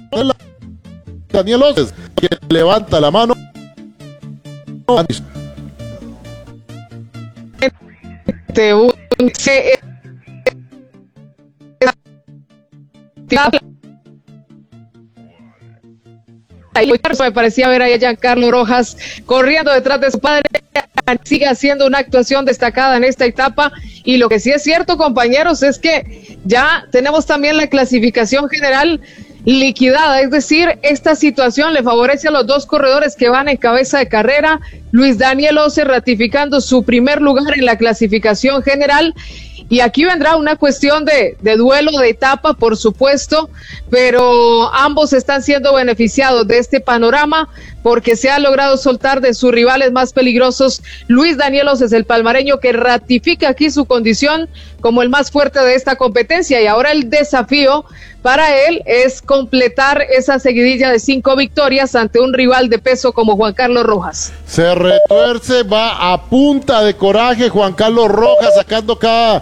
Daniel Oces, que levanta la mano. Me parecía ver a Giancarlo Rojas corriendo detrás de su padre. Sigue haciendo una actuación destacada en esta etapa, y lo que sí es cierto, compañeros, es que ya tenemos también la clasificación general liquidada, es decir, esta situación le favorece a los dos corredores que van en cabeza de carrera. Luis Daniel Oces ratificando su primer lugar en la clasificación general, y aquí vendrá una cuestión de duelo de etapa, por supuesto, pero ambos están siendo beneficiados de este panorama porque se ha logrado soltar de sus rivales más peligrosos. Luis Daniel Oces, el palmareño, que ratifica aquí su condición como el más fuerte de esta competencia, y ahora el desafío para él es completar esa seguidilla de 5 victorias ante un rival de peso como Juan Carlos Rojas. Se retuerce, va a punta de coraje Juan Carlos Rojas, sacando cada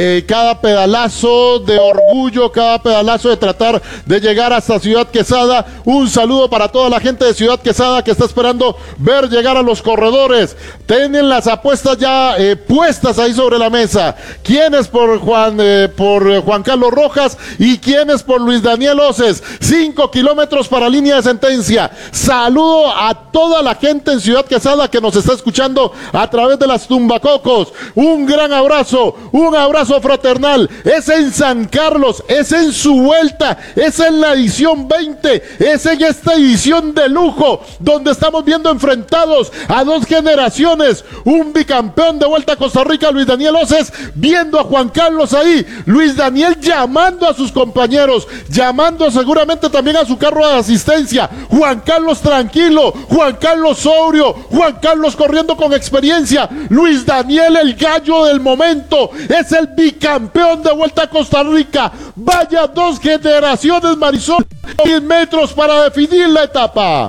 pedalazo de orgullo, cada pedalazo de tratar de llegar hasta Ciudad Quesada. Un saludo para toda la gente de Ciudad Quesada que está esperando ver llegar a los corredores. Tienen las apuestas ya puestas ahí sobre la mesa. ¿Quiénes por Juan Carlos Rojas y quiénes por Luis Daniel Oces? 5 kilómetros para línea de sentencia. Saludo a toda la gente en Ciudad Quesada que nos está escuchando a través de las Tumbacocos. Un gran abrazo, un abrazo fraternal. Es en San Carlos, es en su vuelta, es en la edición 20, es en esta edición de lujo donde estamos viendo enfrentados a dos generaciones, un bicampeón de Vuelta a Costa Rica, Luis Daniel Oces, viendo a Juan Carlos ahí, Luis Daniel llamando a sus compañeros, llamando seguramente también a su carro de asistencia, Juan Carlos tranquilo, Juan Carlos sobrio, Juan Carlos corriendo con experiencia, Luis Daniel el gallo del momento, es el bicampeón de Vuelta a Costa Rica. Vaya dos generaciones, Marisol, 10 metros para definir la etapa.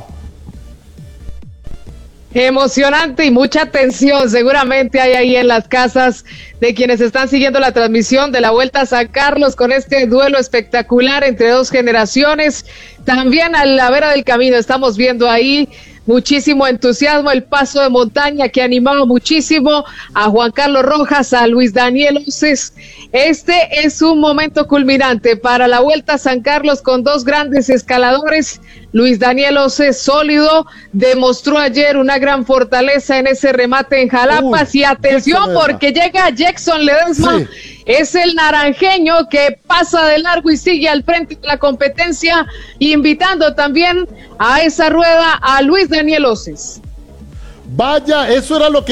Emocionante y mucha tensión seguramente hay ahí en las casas de quienes están siguiendo la transmisión de la Vuelta a San Carlos, con este duelo espectacular entre dos generaciones. También a la vera del camino estamos viendo ahí muchísimo entusiasmo, el paso de montaña que ha animado muchísimo a Juan Carlos Rojas, a Luis Daniel Oces. Este es un momento culminante para la Vuelta a San Carlos con dos grandes escaladores. Luis Daniel Oces, sólido, demostró ayer una gran fortaleza en ese remate en Jalapas. Y atención, porque llega Jackson Ledesma, sí. Es el naranjeño que pasa de largo y sigue al frente de la competencia, invitando también a esa rueda a Luis Daniel Oces. Vaya, eso era lo que